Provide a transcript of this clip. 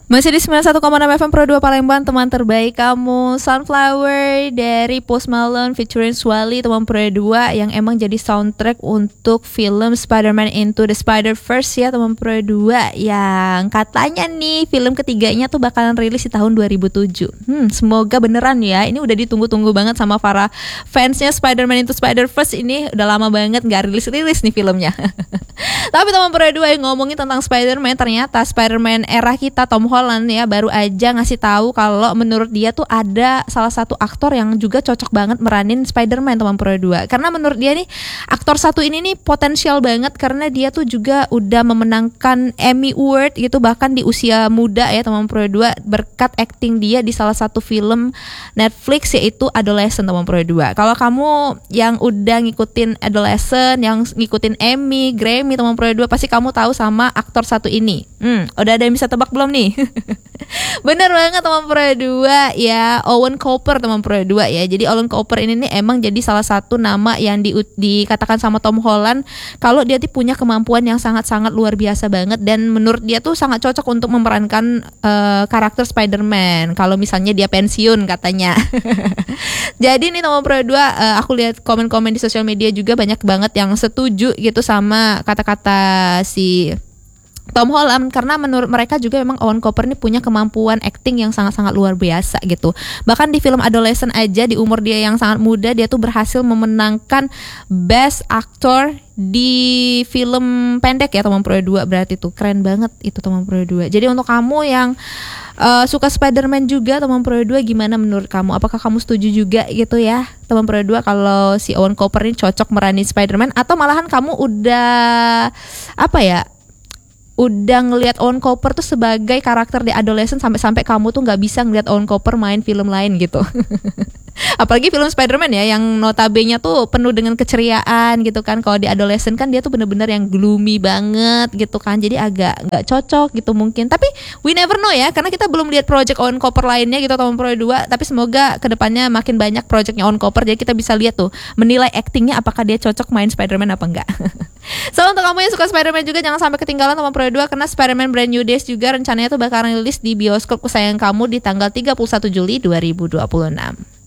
Masih di 91,6 FM Pro 2 Palembang, teman terbaik kamu. Sunflower dari Post Malone featuring Swally, teman Pro 2, yang emang jadi soundtrack untuk film Spider-Man Into the Spider-Verse ya teman Pro 2, yang katanya nih film ketiganya tuh bakalan rilis di tahun 2007. Semoga beneran ya. Ini udah ditunggu-tunggu banget sama para fansnya Spider-Man Into Spider-Verse. Ini udah lama banget gak rilis-rilis nih filmnya. Tapi teman Pro 2 yang ngomongin tentang Spider-Man, ternyata Spider-Man era kita Tom Holland ya baru aja ngasih tahu kalau menurut dia tuh ada salah satu aktor yang juga cocok banget meranin Spider-Man teman Pro 2. Karena menurut dia nih aktor satu ini nih potensial banget karena dia tuh juga udah memenangkan Emmy Award gitu bahkan di usia muda ya teman Pro 2 berkat acting dia di salah satu film Netflix yaitu Adolescent teman Pro 2. Kalau kamu yang udah ngikutin Adolescent, yang ngikutin Emmy, Grammy teman Pro 2 pasti kamu tahu sama aktor satu ini. Udah ada yang bisa tebak belum nih? Bener banget teman Pro 2 ya, Owen Cooper teman Pro 2 ya. Jadi Owen Cooper ini nih emang jadi salah satu nama yang dikatakan sama Tom Holland kalau dia tuh punya kemampuan yang sangat-sangat luar biasa banget dan menurut dia tuh sangat cocok untuk memerankan karakter Spider-Man kalau misalnya dia pensiun katanya. Jadi nih teman Pro 2 aku lihat komen-komen di sosial media juga banyak banget yang setuju gitu sama kata-kata si Tom Holland karena menurut mereka juga memang Owen Cooper ini punya kemampuan acting yang sangat-sangat luar biasa gitu. Bahkan di film Adolescent aja di umur dia yang sangat muda dia tuh berhasil memenangkan Best Actor di film pendek ya teman Pro 2, berarti tuh keren banget itu teman Pro 2. Jadi untuk kamu yang suka Spider-Man juga teman Pro 2, gimana menurut kamu? Apakah kamu setuju juga gitu ya teman Pro 2 kalau si Owen Cooper ini cocok meranin Spider-Man atau malahan kamu udah udah ngelihat Owen Cooper tuh sebagai karakter di Adolescent sampai-sampai kamu tuh nggak bisa ngelihat Owen Cooper main film lain gitu. Apalagi film Spider-Man ya yang notabene tuh penuh dengan keceriaan gitu kan. Kalau di Adolescent kan dia tuh bener-bener yang gloomy banget gitu kan. Jadi agak nggak cocok gitu mungkin. Tapi we never know ya karena kita belum lihat project Owen Cooper lainnya gitu teman Pro 2. Tapi semoga kedepannya makin banyak projectnya Owen Cooper jadi kita bisa lihat tuh menilai actingnya apakah dia cocok main Spider-Man apa enggak. So untuk kamu yang suka Spider-Man juga jangan sampai ketinggalan teman Pro 2 karena Spider-Man Brand New Days juga rencananya tuh bakalan rilis di bioskop kesayangan kamu di tanggal 31 Juli 2026.